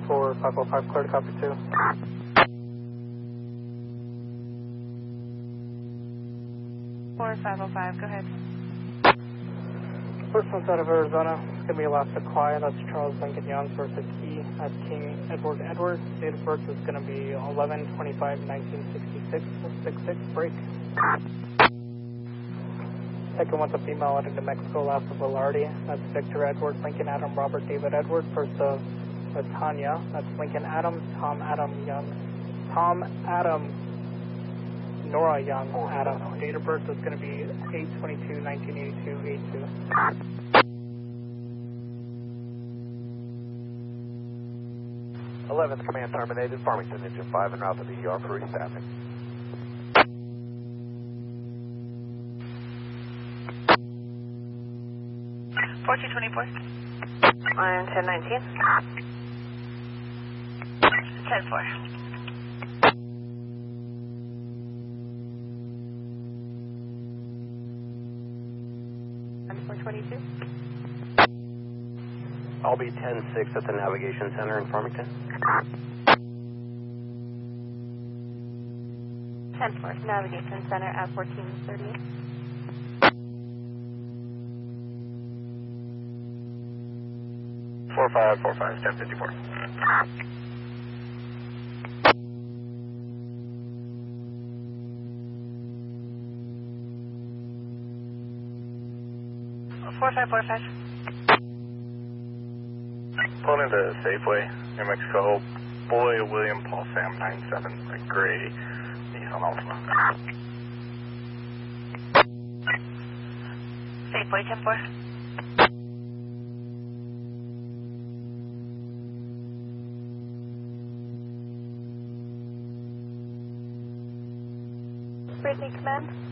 4505, clear to copy 2. Four 505, go ahead. First one out of Arizona, it's going to be Alaska Quiet, that's Charles Lincoln Young versus Key, that's King Edward Edwards. Date of birth is going to be 11/25/1966, 66, break. Second one's a female out of New Mexico, Alaska Velarde, that's Victor Edward, Lincoln Adam, Robert David Edward. First of Tanya, that's Lincoln Adam, Tom Adam Young, Tom Adam, Nora Young Adam. Date of birth is going to be 8/22/1982, 82. 11th command terminated, Farmington engine 5 en route to the ER for restaffing. Fourteen 24. On 1019. 10-4. On 422. I'll be 10-6 at the Navigation Center in Farmington. 10-4, Navigation Center at 1438. Four five 1054. Four 545. Pulling into Safeway, New Mexico. Boy, William Paul Sam 97, a gray Nissan Altima. Safeway 10-4. Brittany, command.